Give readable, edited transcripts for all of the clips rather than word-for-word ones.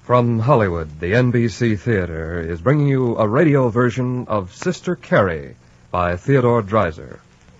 From Hollywood, the NBC Theater is bringing you a radio version of Sister Carrie by Theodore Dreiser.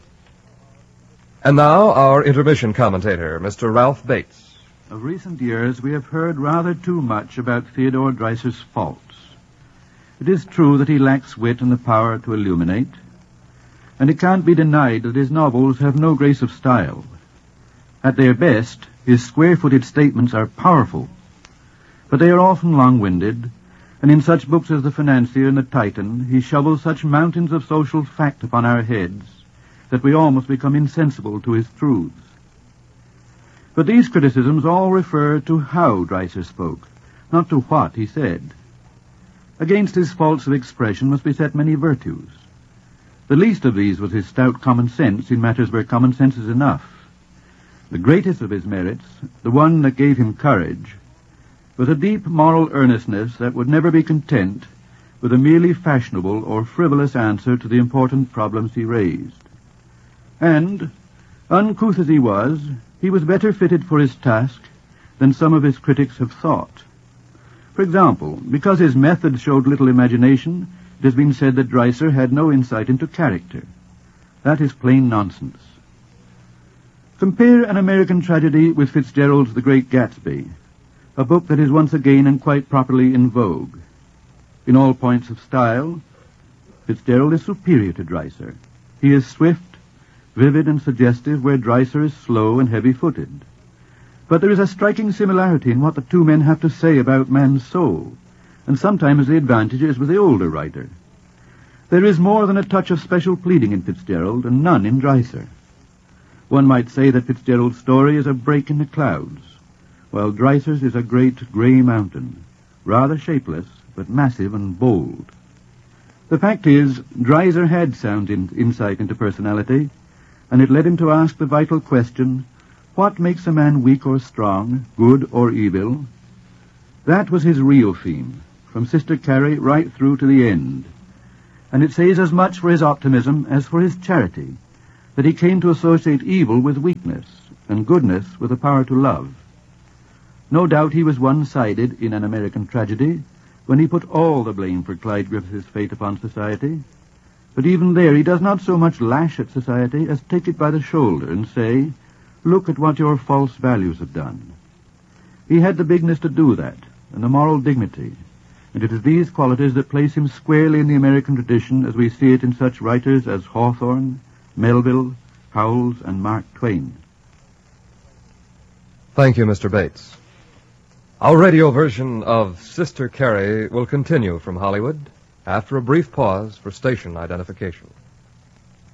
And now, our intermission commentator, Mr. Ralph Bates. Of recent years, we have heard rather too much about Theodore Dreiser's faults. It is true that he lacks wit and the power to illuminate, and it can't be denied that his novels have no grace of style. At their best, his square-footed statements are powerful, but they are often long-winded, and in such books as The Financier and The Titan, he shovels such mountains of social fact upon our heads that we almost become insensible to his truths. But these criticisms all refer to how Dreiser spoke, not to what he said. Against his faults of expression must be set many virtues. The least of these was his stout common sense in matters where common sense is enough. The greatest of his merits, the one that gave him courage, was a deep moral earnestness that would never be content with a merely fashionable or frivolous answer to the important problems he raised. And, uncouth as he was better fitted for his task than some of his critics have thought. For example, because his method showed little imagination, it has been said that Dreiser had no insight into character. That is plain nonsense. Compare An American Tragedy with Fitzgerald's The Great Gatsby, a book that is once again and quite properly in vogue. In all points of style, Fitzgerald is superior to Dreiser. He is swift, vivid, and suggestive where Dreiser is slow and heavy-footed. But there is a striking similarity in what the two men have to say about man's soul, and sometimes the advantage is with the older writer. There is more than a touch of special pleading in Fitzgerald, and none in Dreiser. One might say that Fitzgerald's story is a break in the clouds, while Dreiser's is a great gray mountain, rather shapeless, but massive and bold. The fact is, Dreiser had sound insight into personality, and it led him to ask the vital question, what makes a man weak or strong, good or evil? That was his real theme, from Sister Carrie right through to the end. And it says as much for his optimism as for his charity, that he came to associate evil with weakness, and goodness with the power to love. No doubt he was one-sided in An American Tragedy, when he put all the blame for Clyde Griffiths' fate upon society. But even there he does not so much lash at society as take it by the shoulder and say, look at what your false values have done. He had the bigness to do that, and the moral dignity, and it is these qualities that place him squarely in the American tradition as we see it in such writers as Hawthorne, Melville, Howells, and Mark Twain. Thank you, Mr. Bates. Our radio version of Sister Carrie will continue from Hollywood after a brief pause for station identification.